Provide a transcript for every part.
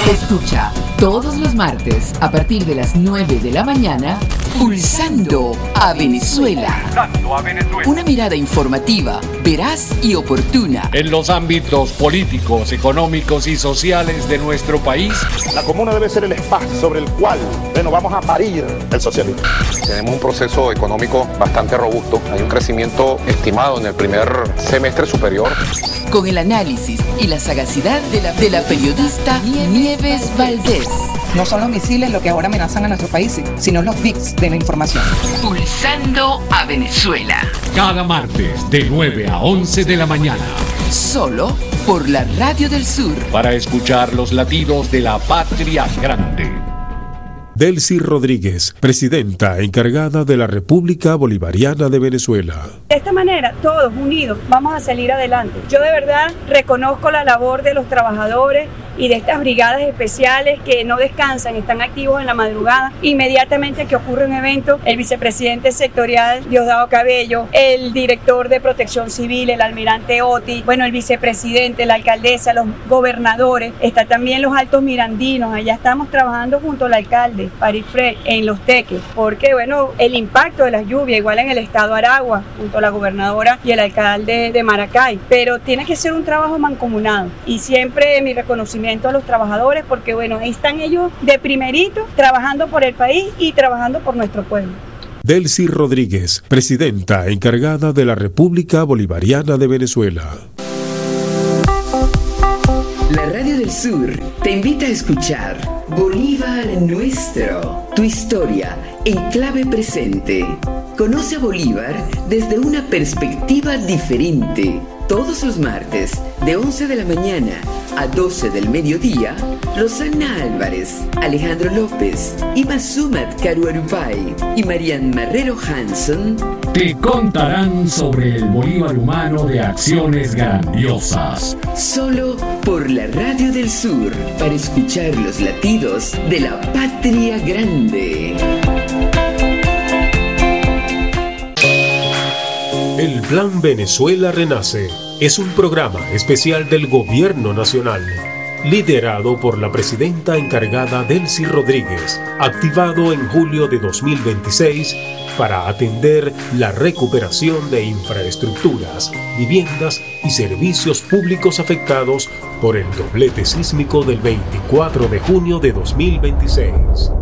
Escucha todos los martes a partir de las 9 de la mañana, Pulsando a Venezuela. Una mirada informativa, veraz y oportuna en los ámbitos políticos, económicos y sociales de nuestro país. La comuna debe ser el espacio sobre el cual vamos a parir el socialismo. Tenemos un proceso económico bastante robusto. Hay un crecimiento estimado en el primer semestre superior. Con el análisis y la sagacidad de la periodista Nieves Valdés. No son los misiles lo que ahora amenazan a nuestro país, sino los bits de la información. Pulsando a Venezuela. Cada martes de 9 a 11 de la mañana. Solo por la Radio del Sur. Para escuchar los latidos de la patria grande. Delcy Rodríguez, presidenta encargada de la República Bolivariana de Venezuela. De esta manera, todos unidos, vamos a salir adelante. Yo de verdad reconozco la labor de los trabajadores y de estas brigadas especiales que no descansan, están activos en la madrugada. Inmediatamente que ocurre un evento, el vicepresidente sectorial Diosdado Cabello, el director de Protección Civil, el almirante Oti, el vicepresidente, la alcaldesa, los gobernadores, están también los altos mirandinos. Allá estamos trabajando junto al alcalde Farid Frey en Los Teques, porque el impacto de las lluvias, igual en el estado Aragua, junto a la gobernadora y el alcalde de Maracay, pero tiene que ser un trabajo mancomunado y siempre mi reconocimiento a los trabajadores, porque ahí están ellos de primerito, trabajando por el país y trabajando por nuestro pueblo. Delcy Rodríguez, presidenta encargada de la República Bolivariana de Venezuela. La Radio del Sur te invita a escuchar Bolívar Nuestro, tu historia en clave presente. Conoce a Bolívar desde una perspectiva diferente. Todos los martes, de 11 de la mañana a 12 del mediodía, Rosana Álvarez, Alejandro López, Ima Sumat Caruarupay y Marian Marrero Hanson te contarán sobre el Bolívar humano de acciones grandiosas. Solo por la Radio del Sur, para escuchar los latidos de la patria grande. El Plan Venezuela Renace es un programa especial del Gobierno Nacional, liderado por la presidenta encargada Delcy Rodríguez, activado en julio de 2026 para atender la recuperación de infraestructuras, viviendas y servicios públicos afectados por el doblete sísmico del 24 de junio de 2026.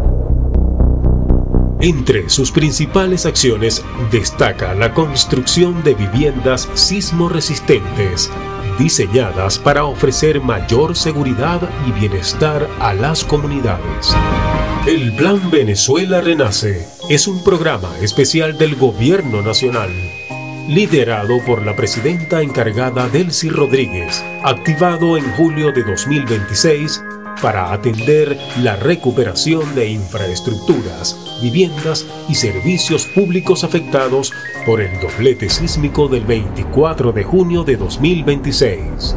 Entre sus principales acciones destaca la construcción de viviendas sismo-resistentes, diseñadas para ofrecer mayor seguridad y bienestar a las comunidades. El Plan Venezuela Renace es un programa especial del Gobierno Nacional, liderado por la presidenta encargada Delcy Rodríguez, activado en julio de 2026 para atender la recuperación de infraestructuras, viviendas y servicios públicos afectados por el doblete sísmico del 24 de junio de 2026.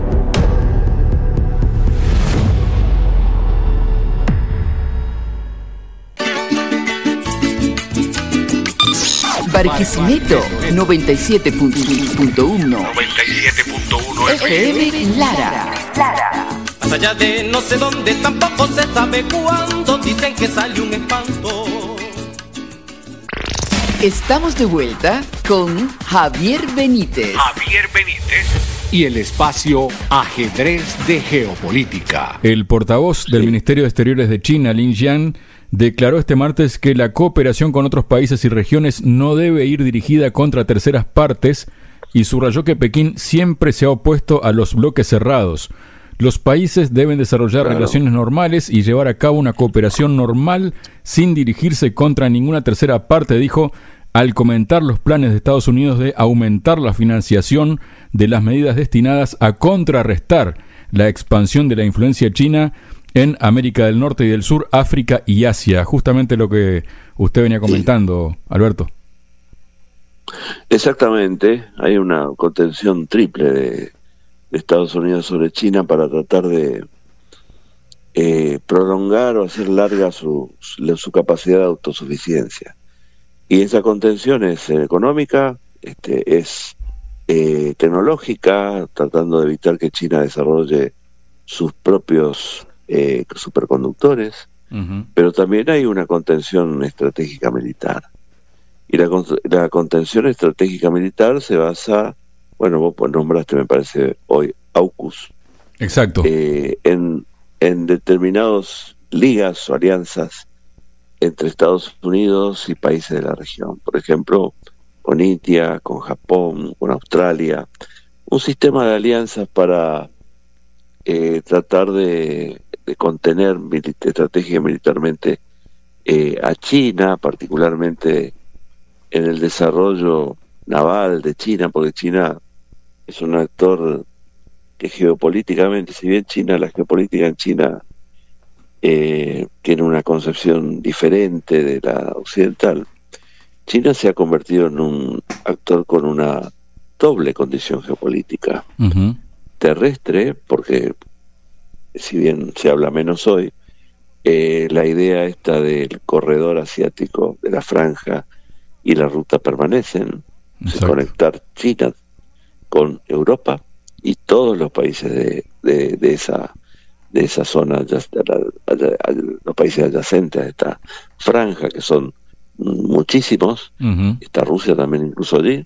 Barquisimeto 97.1 FM Lara. Más allá de no sé dónde, tampoco se sabe cuándo, dicen que sale un espanto. Estamos de vuelta con Javier Benítez. Y el espacio Ajedrez de Geopolítica. El portavoz del Ministerio de Exteriores de China, Lin Jian, declaró este martes que la cooperación con otros países y regiones no debe ir dirigida contra terceras partes y subrayó que Pekín siempre se ha opuesto a los bloques cerrados. Los países deben desarrollar relaciones normales y llevar a cabo una cooperación normal sin dirigirse contra ninguna tercera parte, dijo, al comentar los planes de Estados Unidos de aumentar la financiación de las medidas destinadas a contrarrestar la expansión de la influencia china en América del Norte y del Sur, África y Asia. Justamente lo que usted venía comentando, Alberto. Exactamente, hay una contención triple de Estados Unidos sobre China para tratar de prolongar o hacer larga su capacidad de autosuficiencia. Y esa contención es económica, es tecnológica, tratando de evitar que China desarrolle sus propios superconductores, pero también hay una contención estratégica militar. Y la contención estratégica militar se basa, bueno, vos nombraste, me parece, hoy AUKUS. Exacto. En determinadas ligas o alianzas entre Estados Unidos y países de la región. Por ejemplo, con India, con Japón, con Australia. Un sistema de alianzas para tratar de contener estratégica militarmente a China, particularmente en el desarrollo naval de China, porque China es un actor que geopolíticamente, si bien la geopolítica en China tiene una concepción diferente de la occidental, China se ha convertido en un actor con una doble condición geopolítica. Terrestre, porque si bien se habla menos hoy, la idea esta del corredor asiático de la franja y la ruta permanecen, conectar China con Europa y todos los países de esa zona, los países adyacentes a esta franja, que son muchísimos, está Rusia también incluso allí,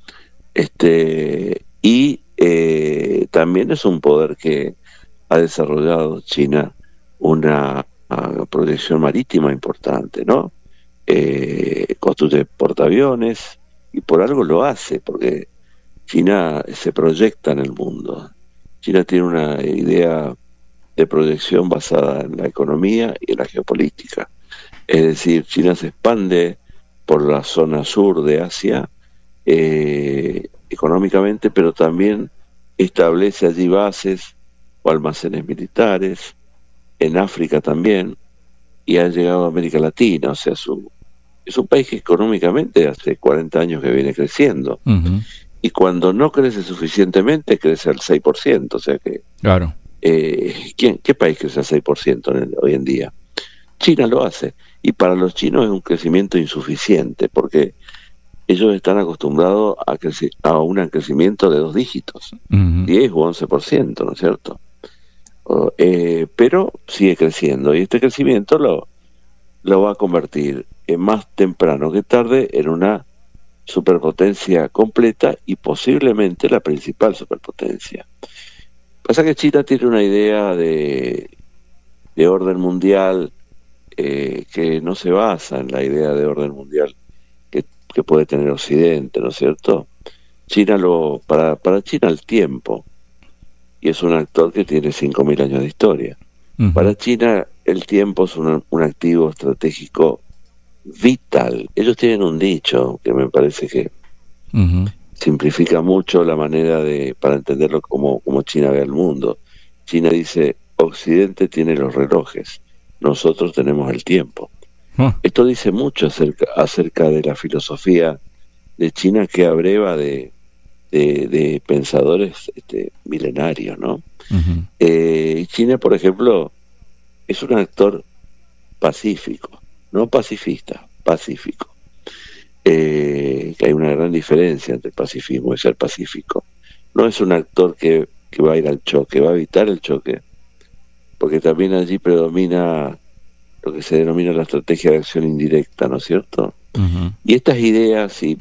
y también es un poder que ha desarrollado China una proyección marítima importante, ¿no? Construye portaaviones y por algo lo hace, porque China se proyecta en el mundo. China tiene una idea de proyección basada en la economía y en la geopolítica. Es decir, China se expande por la zona sur de Asia económicamente, pero también establece allí bases o almacenes militares, en África también, y ha llegado a América Latina. O sea, es un país que económicamente hace 40 años que viene creciendo. Y cuando no crece suficientemente, crece al 6%. O sea que... Claro. ¿Qué país crece al 6% hoy en día? China lo hace. Y para los chinos es un crecimiento insuficiente, porque ellos están acostumbrados a un crecimiento de 2 dígitos, 10 u 11%, ¿no es cierto? Pero sigue creciendo, y este crecimiento lo va a convertir más temprano que tarde en una superpotencia completa y posiblemente la principal superpotencia. Pasa que China tiene una idea de orden mundial que no se basa en la idea de orden mundial que puede tener Occidente, ¿no es cierto? China para China el tiempo, y es un actor que tiene 5.000 años de historia. Para China el tiempo es un activo estratégico vital. Ellos tienen un dicho que me parece que simplifica mucho la manera para entenderlo como China ve al mundo. China dice: Occidente tiene los relojes, nosotros tenemos el tiempo. Esto dice mucho acerca de la filosofía de China, que abreva de pensadores milenarios, ¿no? China, por ejemplo, es un actor pacífico, no pacifista, pacífico. Que hay una gran diferencia entre pacifismo y ser pacífico. No es un actor que va a ir al choque, va a evitar el choque, porque también allí predomina lo que se denomina la estrategia de acción indirecta, ¿no es cierto? Y estas ideas y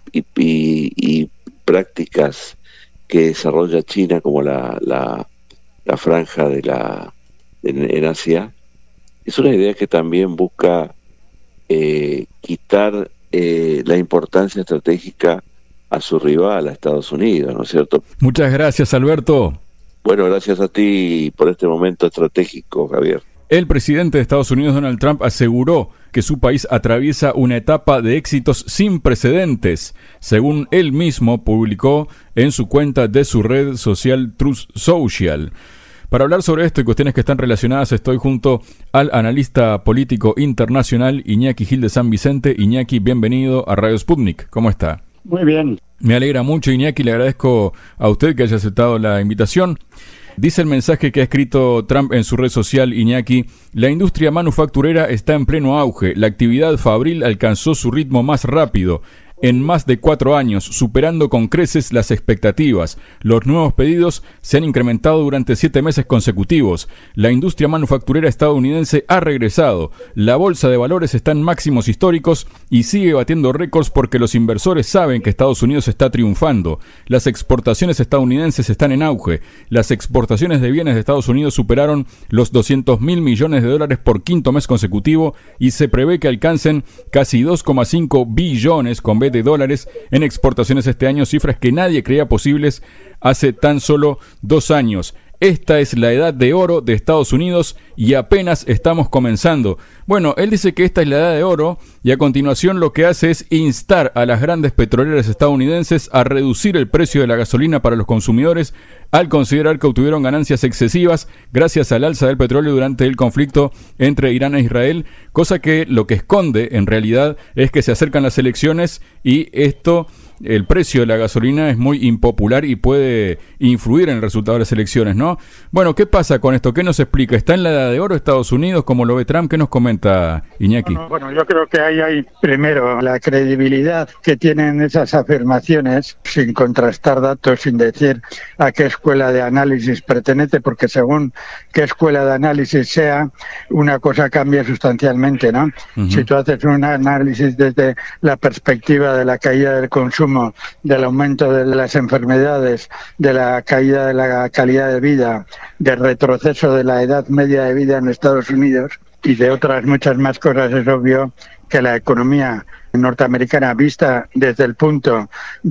prácticas que desarrolla China, como la franja en Asia, es una idea que también busca quitar la importancia estratégica a su rival, a Estados Unidos, ¿no es cierto? Muchas gracias, Alberto. Bueno, gracias a ti por este momento estratégico, Javier. El presidente de Estados Unidos, Donald Trump, aseguró que su país atraviesa una etapa de éxitos sin precedentes, según él mismo publicó en su cuenta de su red social Truth Social. Para hablar sobre esto y cuestiones que están relacionadas, estoy junto al analista político internacional Iñaki Gil de San Vicente. Iñaki, bienvenido a Radio Sputnik. ¿Cómo está? Muy bien. Me alegra mucho, Iñaki, le agradezco a usted que haya aceptado la invitación. Dice el mensaje que ha escrito Trump en su red social, Iñaki: la industria manufacturera está en pleno auge, la actividad fabril alcanzó su ritmo más rápido, en más de 4 años, superando con creces las expectativas. Los nuevos pedidos se han incrementado durante 7 meses consecutivos. La industria manufacturera estadounidense ha regresado. La bolsa de valores está en máximos históricos y sigue batiendo récords porque los inversores saben que Estados Unidos está triunfando. Las exportaciones estadounidenses están en auge. Las exportaciones de bienes de Estados Unidos superaron los $200.000 millones por quinto mes consecutivo y se prevé que alcancen casi 2,5 billones con B de dólares en exportaciones este año, cifras que nadie creía posibles hace tan solo 2 años. Esta es la edad de oro de Estados Unidos y apenas estamos comenzando. Bueno, él dice que esta es la edad de oro y a continuación lo que hace es instar a las grandes petroleras estadounidenses a reducir el precio de la gasolina para los consumidores al considerar que obtuvieron ganancias excesivas gracias al alza del petróleo durante el conflicto entre Irán e Israel, cosa que lo que esconde en realidad es que se acercan las elecciones y el precio de la gasolina es muy impopular y puede influir en el resultado de las elecciones, ¿no? Bueno, ¿qué pasa con esto? ¿Qué nos explica? ¿Está en la edad de oro Estados Unidos como lo ve Trump? ¿Qué nos comenta Iñaki? Bueno, yo creo que ahí hay primero la credibilidad que tienen esas afirmaciones sin contrastar datos, sin decir a qué escuela de análisis pertenece, porque según qué escuela de análisis sea, una cosa cambia sustancialmente, ¿no? Uh-huh. Si tú haces un análisis desde la perspectiva de la caída del consumo, del aumento de las enfermedades, de la caída de la calidad de vida, del retroceso de la edad media de vida en Estados Unidos y de otras muchas más cosas, es obvio que la economía norteamericana, vista desde el punto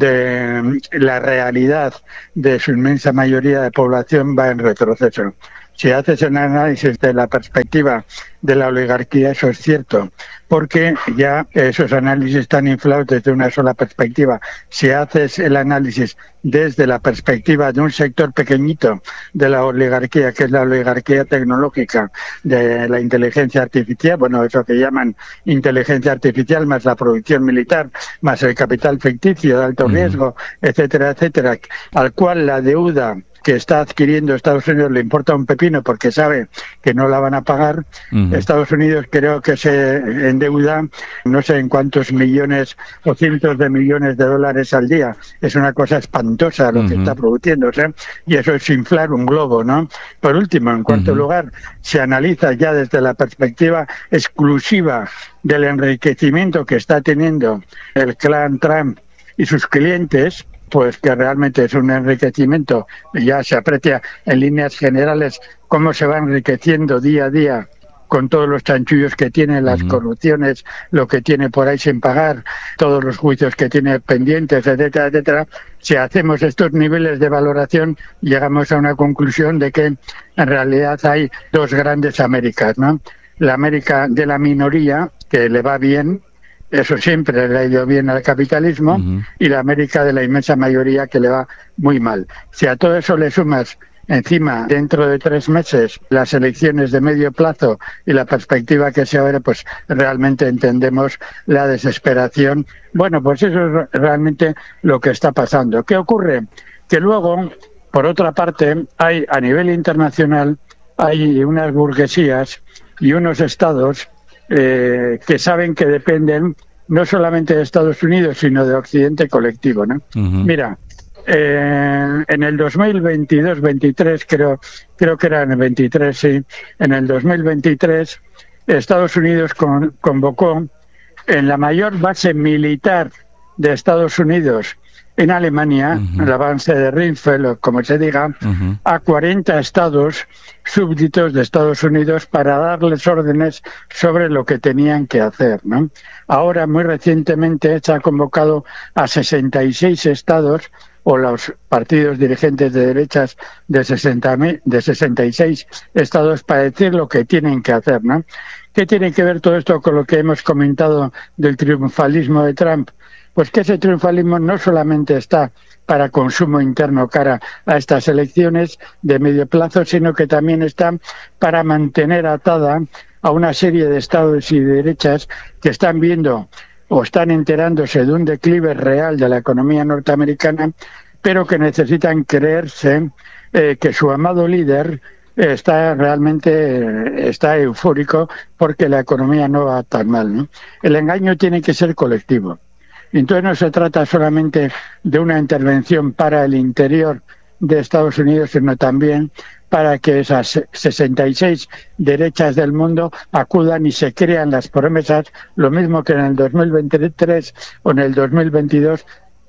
de la realidad de su inmensa mayoría de población, va en retroceso. Si haces un análisis de la perspectiva de la oligarquía, eso es cierto, porque ya esos análisis están inflados desde una sola perspectiva. Si haces el análisis desde la perspectiva de un sector pequeñito de la oligarquía, que es la oligarquía tecnológica, de la inteligencia artificial, bueno, eso que llaman inteligencia artificial, más la producción militar, más el capital ficticio de alto riesgo, etcétera, etcétera, al cual la deuda que está adquiriendo Estados Unidos le importa un pepino porque sabe que no la van a pagar. Uh-huh. Estados Unidos creo que se endeuda no sé en cuántos millones o cientos de millones de dólares al día. Es una cosa espantosa lo que está produciéndose y eso es inflar un globo, ¿no? Por último, en cuarto lugar, se analiza ya desde la perspectiva exclusiva del enriquecimiento que está teniendo el clan Trump y sus clientes, pues que realmente es un enriquecimiento, ya se aprecia en líneas generales cómo se va enriqueciendo día a día con todos los chanchullos que tiene, las corrupciones, lo que tiene por ahí sin pagar, todos los juicios que tiene pendientes, etcétera, etcétera. Si hacemos estos niveles de valoración, llegamos a una conclusión de que en realidad hay 2 grandes Américas, ¿no? La América de la minoría, que le va bien, eso siempre le ha ido bien al capitalismo, y la América de la inmensa mayoría que le va muy mal. Si a todo eso le sumas encima, dentro de 3 meses, las elecciones de medio plazo y la perspectiva que se abre, pues realmente entendemos la desesperación. Bueno, pues eso es realmente lo que está pasando. ¿Qué ocurre? Que luego, por otra parte, hay a nivel internacional, hay unas burguesías y unos estados que saben que dependen no solamente de Estados Unidos, sino de Occidente colectivo, ¿no? Mira, en el 2022-23, creo que era en el 23, sí, en el 2023, Estados Unidos convocó en la mayor base militar de Estados Unidos en Alemania, el avance de Rheinfeld, como se diga, a 40 estados súbditos de Estados Unidos para darles órdenes sobre lo que tenían que hacer, ¿no? Ahora, muy recientemente, se ha convocado a 66 estados, o los partidos dirigentes de derechas de 66 estados, para decir lo que tienen que hacer, ¿no? ¿Qué tiene que ver todo esto con lo que hemos comentado del triunfalismo de Trump? Pues que ese triunfalismo no solamente está para consumo interno cara a estas elecciones de medio plazo, sino que también está para mantener atada a una serie de estados y de derechas que están viendo o están enterándose de un declive real de la economía norteamericana, pero que necesitan creerse que su amado líder está eufórico porque la economía no va tan mal, ¿no? El engaño tiene que ser colectivo. Entonces no se trata solamente de una intervención para el interior de Estados Unidos, sino también para que esas 66 derechas del mundo acudan y se crean las promesas, lo mismo que en el 2023 o en el 2022,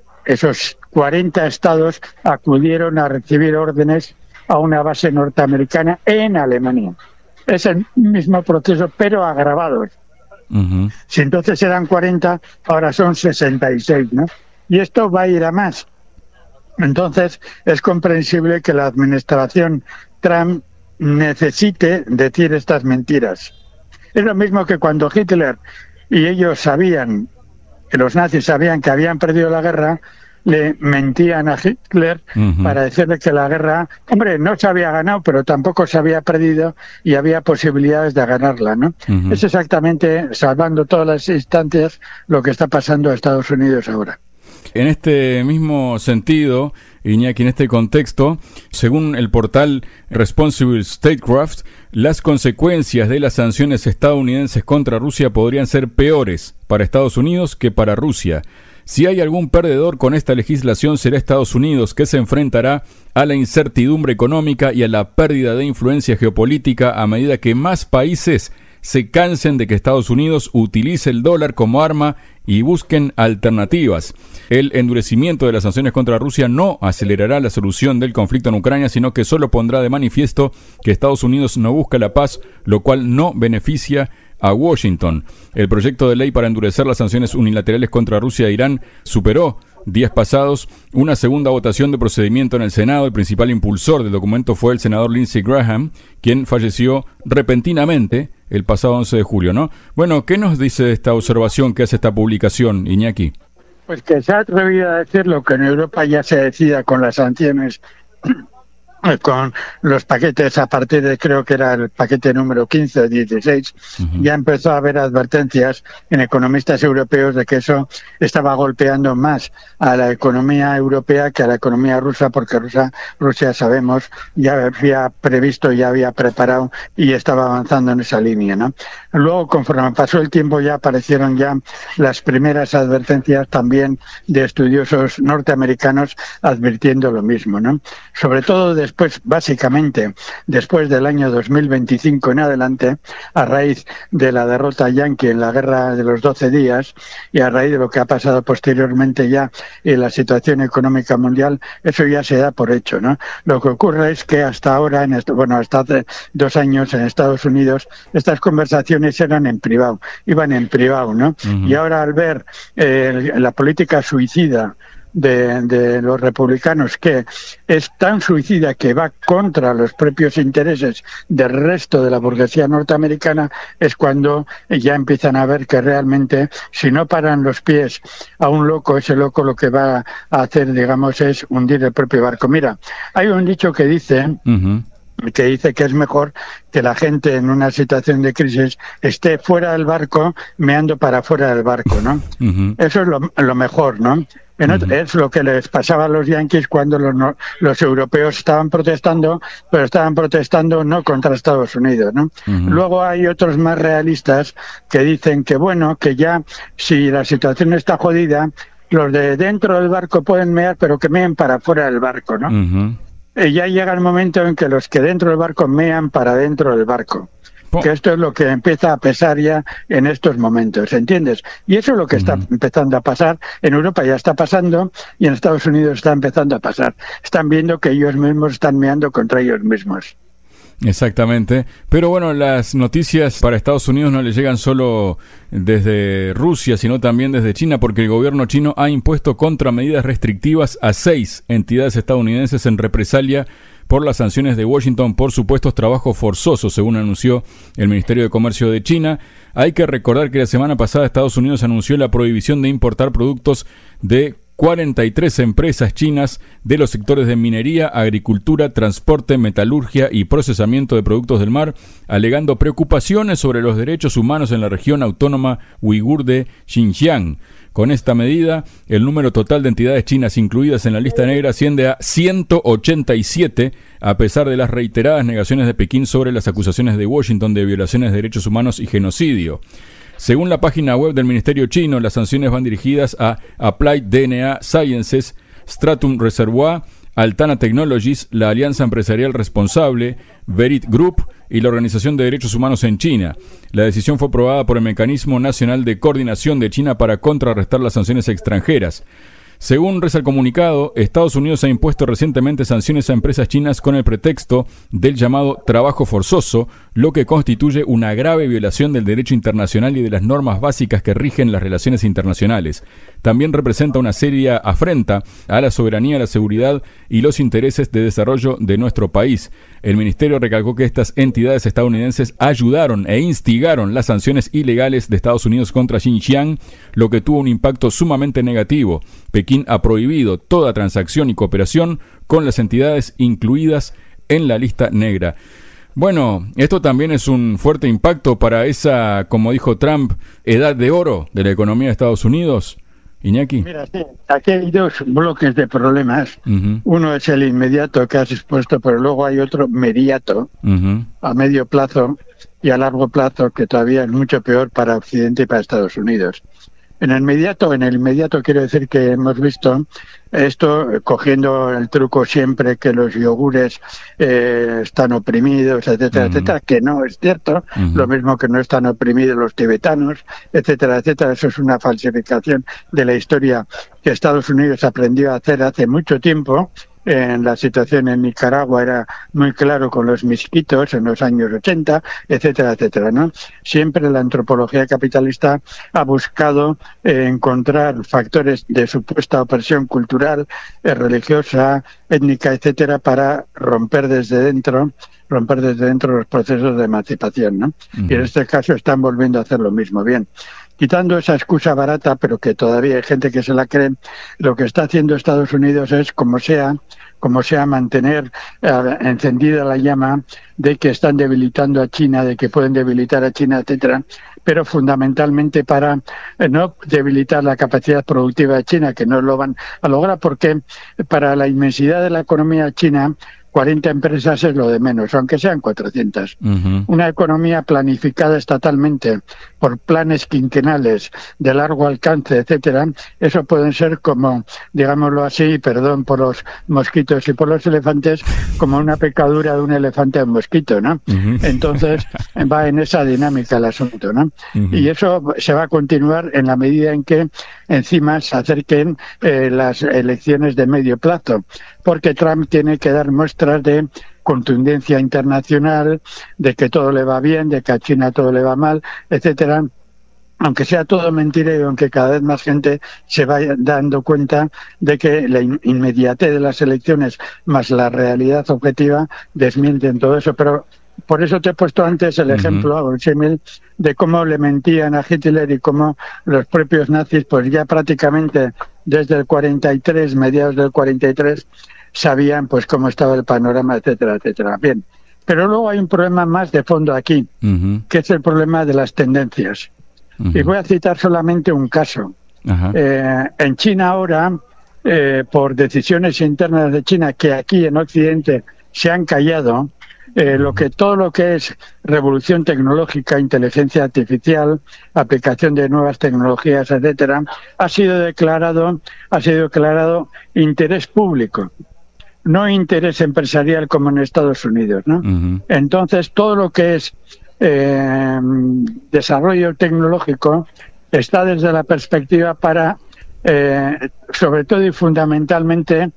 esos 40 estados acudieron a recibir órdenes a una base norteamericana en Alemania. Es el mismo proceso, pero agravado. Uh-huh. Si entonces eran 40, ahora son 66, ¿no? Y esto va a ir a más. Entonces, es comprensible que la administración Trump necesite decir estas mentiras. Es lo mismo que cuando Hitler y ellos sabían, que los nazis sabían que habían perdido la guerra, le mentían a Hitler para decirle que la guerra, hombre, no se había ganado, pero tampoco se había perdido y había posibilidades de ganarla, ¿no? Es exactamente, salvando todas las instancias, lo que está pasando a Estados Unidos ahora. En este mismo sentido, Iñaki, en este contexto, según el portal Responsible Statecraft, las consecuencias de las sanciones estadounidenses contra Rusia podrían ser peores para Estados Unidos que para Rusia. Si hay algún perdedor con esta legislación será Estados Unidos, que se enfrentará a la incertidumbre económica y a la pérdida de influencia geopolítica a medida que más países se cansen de que Estados Unidos utilice el dólar como arma y busquen alternativas. El endurecimiento de las sanciones contra Rusia no acelerará la solución del conflicto en Ucrania, sino que solo pondrá de manifiesto que Estados Unidos no busca la paz, lo cual no beneficia a Washington. El proyecto de ley para endurecer las sanciones unilaterales contra Rusia e Irán superó días pasados una segunda votación de procedimiento en el Senado. El principal impulsor del documento fue el senador Lindsey Graham, quien falleció repentinamente el pasado 11 de julio, ¿no? Bueno, ¿qué nos dice esta observación que hace esta publicación, Iñaki? Pues que se ha atrevido a decir lo que en Europa ya se decida con las sanciones, con los paquetes a partir de, creo que era el paquete número 15 o 16, ya empezó a haber advertencias en economistas europeos de que eso estaba golpeando más a la economía europea que a la economía rusa, porque Rusia sabemos, ya había previsto, ya había preparado y estaba avanzando en esa línea, ¿no? Luego, conforme pasó el tiempo, ya aparecieron ya las primeras advertencias también de estudiosos norteamericanos advirtiendo lo mismo, ¿no? Sobre todo básicamente después del año 2025 en adelante, a raíz de la derrota yanqui en la guerra de los 12 días y a raíz de lo que ha pasado posteriormente ya en la situación económica mundial, eso ya se da por hecho, ¿no? Lo que ocurre es que hasta ahora, hasta hace 2 años en Estados Unidos, estas conversaciones eran iban en privado, ¿no? Y ahora al ver la política suicida de los republicanos, que es tan suicida que va contra los propios intereses del resto de la burguesía norteamericana, es cuando ya empiezan a ver que realmente, si no paran los pies a un loco, ese loco lo que va a hacer, digamos, es hundir el propio barco. Mira, hay un dicho que dice que es mejor que la gente en una situación de crisis esté fuera del barco meando para fuera del barco, ¿no? Eso es lo mejor, ¿no? Es lo que les pasaba a los yanquis cuando los europeos estaban protestando, pero estaban protestando no contra Estados Unidos, ¿no? Luego hay otros más realistas que dicen que, bueno, que ya si la situación está jodida, los de dentro del barco pueden mear, pero que meen para fuera del barco, ¿no? Y ya llega el momento en que los que dentro del barco mean para dentro del barco. Que esto es lo que empieza a pesar ya en estos momentos, ¿entiendes? Y eso es lo que está empezando a pasar. En Europa ya está pasando y en Estados Unidos está empezando a pasar. Están viendo que ellos mismos están meando contra ellos mismos. Exactamente, pero bueno, las noticias para Estados Unidos no le llegan solo desde Rusia, sino también desde China, porque el gobierno chino ha impuesto contramedidas restrictivas a 6 entidades estadounidenses en represalia por las sanciones de Washington por supuestos trabajos forzosos, según anunció el Ministerio de Comercio de China. Hay que recordar que la semana pasada Estados Unidos anunció la prohibición de importar productos de 43 empresas chinas de los sectores de minería, agricultura, transporte, metalurgia y procesamiento de productos del mar, alegando preocupaciones sobre los derechos humanos en la región autónoma uigur de Xinjiang. Con esta medida, el número total de entidades chinas incluidas en la lista negra asciende a 187, a pesar de las reiteradas negaciones de Pekín sobre las acusaciones de Washington de violaciones de derechos humanos y genocidio. Según la página web del Ministerio chino, las sanciones van dirigidas a Applied DNA Sciences, Stratum Reservoir, Altana Technologies, la Alianza Empresarial Responsable, Verit Group y la Organización de Derechos Humanos en China. La decisión fue aprobada por el Mecanismo Nacional de Coordinación de China para contrarrestar las sanciones extranjeras. Según reza el comunicado, Estados Unidos ha impuesto recientemente sanciones a empresas chinas con el pretexto del llamado trabajo forzoso, lo que constituye una grave violación del derecho internacional y de las normas básicas que rigen las relaciones internacionales. También representa una seria afrenta a la soberanía, la seguridad y los intereses de desarrollo de nuestro país. El ministerio recalcó que estas entidades estadounidenses ayudaron e instigaron las sanciones ilegales de Estados Unidos contra Xinjiang, lo que tuvo un impacto sumamente negativo. Pekín ha prohibido toda transacción y cooperación con las entidades incluidas en la lista negra. Bueno, esto también es un fuerte impacto para esa, como dijo Trump, edad de oro de la economía de Estados Unidos. Iñaki. Mira, sí, aquí hay dos bloques de problemas. Uno es el inmediato que has expuesto, pero luego hay otro mediato, a medio plazo y a largo plazo, que todavía es mucho peor para Occidente y para Estados Unidos. En el inmediato quiero decir que hemos visto esto, cogiendo el truco siempre que los yogures están oprimidos, etcétera, etcétera, que no es cierto, lo mismo que no están oprimidos los tibetanos, etcétera, etcétera. Eso es una falsificación de la historia que Estados Unidos aprendió a hacer hace mucho tiempo. En la situación en Nicaragua era muy claro con los misquitos en los años 80, etcétera, etcétera, ¿no? Siempre la antropología capitalista ha buscado encontrar factores de supuesta opresión cultural, religiosa, étnica, etcétera, para romper desde dentro los procesos de emancipación, ¿no? Y en este caso están volviendo a hacer lo mismo. Bien, quitando esa excusa barata, pero que todavía hay gente que se la cree, lo que está haciendo Estados Unidos es, como sea, mantener encendida la llama de que están debilitando a China, de que pueden debilitar a China, etcétera, pero fundamentalmente para no debilitar la capacidad productiva de China, que no lo van a lograr, porque para la inmensidad de la economía china, 40 empresas es lo de menos, aunque sean 400. Una economía planificada estatalmente por planes quinquenales de largo alcance, etcétera, eso pueden ser como, digámoslo así, perdón por los mosquitos y por los elefantes, como una picadura de un elefante a un mosquito, ¿no? Entonces va en esa dinámica el asunto, ¿no? Y eso se va a continuar en la medida en que encima se acerquen las elecciones de medio plazo, porque Trump tiene que dar muestras de contundencia internacional, de que todo le va bien, de que a China todo le va mal, etcétera. Aunque sea todo mentira y aunque cada vez más gente se vaya dando cuenta de que la inmediatez de las elecciones más la realidad objetiva desmienten todo eso. Pero por eso te he puesto antes el ejemplo, o el símil, de cómo le mentían a Hitler y cómo los propios nazis, pues ya prácticamente desde el 43, mediados del 43, sabían pues cómo estaba el panorama, etcétera, etcétera. Bien, pero luego hay un problema más de fondo aquí, que es el problema de las tendencias. Y voy a citar solamente un caso. En China ahora, por decisiones internas de China que aquí en Occidente se han callado, todo lo que es revolución tecnológica, inteligencia artificial, aplicación de nuevas tecnologías, etcétera, ha sido declarado interés público, no interés empresarial como en Estados Unidos, ¿no? Entonces, todo lo que es desarrollo tecnológico está desde la perspectiva para, sobre todo y fundamentalmente,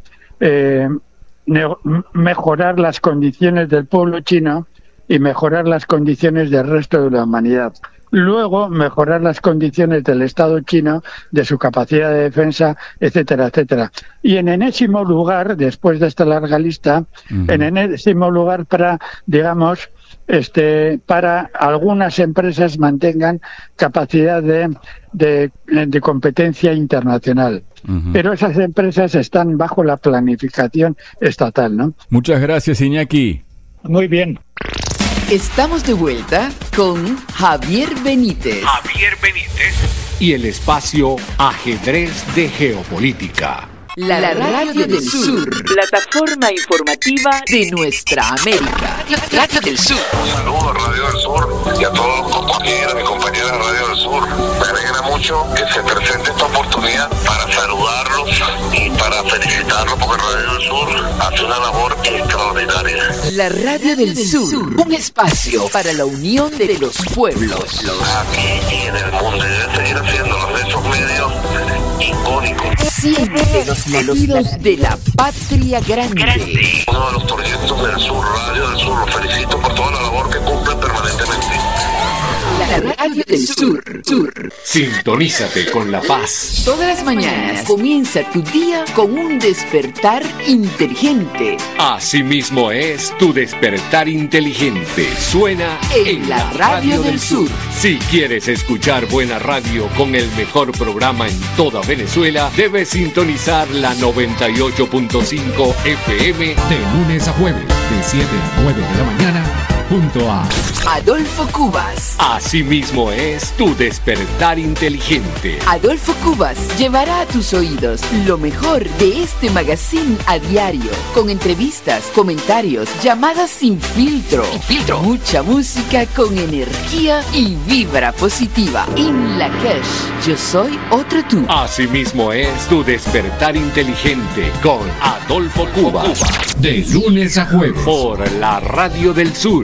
mejorar las condiciones del pueblo chino y mejorar las condiciones del resto de la humanidad. Luego, mejorar las condiciones del Estado chino, de su capacidad de defensa, etcétera, etcétera. Y en enésimo lugar, después de esta larga lista, en enésimo lugar para, digamos, para algunas empresas mantengan capacidad de competencia internacional. Pero esas empresas están bajo la planificación estatal, ¿no? Muchas gracias, Iñaki. Muy bien. Estamos de vuelta con Javier Benítez. Y el espacio Ajedrez de Geopolítica. La radio del sur, plataforma informativa de nuestra América. La radio del sur. Saludos a Radio del Sur y a todos los compañeros y compañeras de Radio del Sur. Me alegra mucho que se presente esta oportunidad para saludarlos y para felicitarlos porque Radio del Sur hace una labor extraordinaria. La radio del sur, un espacio para la unión de los pueblos. Aquí y en el mundo debe seguir haciéndolo de esos medios icónicos. Siente los latidos de la patria grande. Uno de los proyectos del Sur, Radio del Sur, los felicito por toda la labor que cumplen permanentemente. La radio del sur. Sintonízate con La Paz. Todas las mañanas comienza tu día con un despertar inteligente. Asimismo es tu despertar inteligente. Suena en la radio del sur. Si quieres escuchar buena radio con el mejor programa en toda Venezuela, debes sintonizar la 98.5 FM de lunes a jueves, de 7 a 9 de la mañana. Junto a Adolfo Cubas. Asimismo es tu despertar inteligente. Adolfo Cubas llevará a tus oídos lo mejor de este magazine a diario, con entrevistas, comentarios, llamadas sin filtro. Mucha música con energía y vibra positiva. In la Cash, yo soy otro tú. Asimismo es tu despertar inteligente con Adolfo Cubas. De lunes a jueves por la Radio del Sur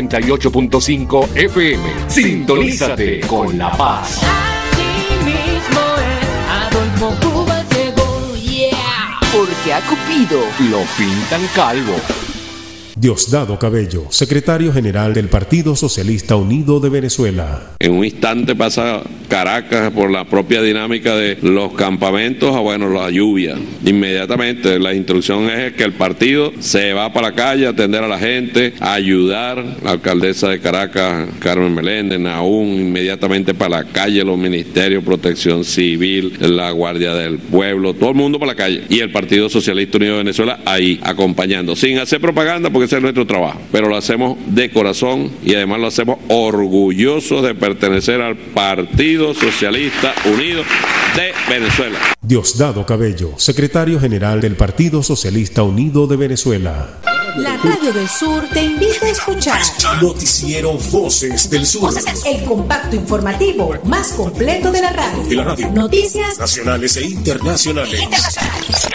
98.5 FM. Sintonízate con La Paz. Asimismo es Adolfo Cubas llegó, yeah. Porque a Cupido lo pintan calvo. Diosdado Cabello, secretario general del Partido Socialista Unido de Venezuela. En un instante pasa Caracas por la propia dinámica de los campamentos a, la lluvia. Inmediatamente la instrucción es que el partido se va para la calle a atender a la gente, a ayudar. La alcaldesa de Caracas, Carmen Meléndez, Naún, inmediatamente para la calle, los ministerios, Protección Civil, la Guardia del Pueblo, todo el mundo para la calle. Y el Partido Socialista Unido de Venezuela ahí, acompañando, sin hacer propaganda, porque ese es nuestro trabajo, pero lo hacemos de corazón y además lo hacemos orgullosos de pertenecer al Partido Socialista Unido de Venezuela. Diosdado Cabello, secretario general del Partido Socialista Unido de Venezuela. La Radio del Sur te invita a escuchar Noticiero Voces del Sur, el compacto informativo más completo de la radio. De la radio. Noticias nacionales e internacionales.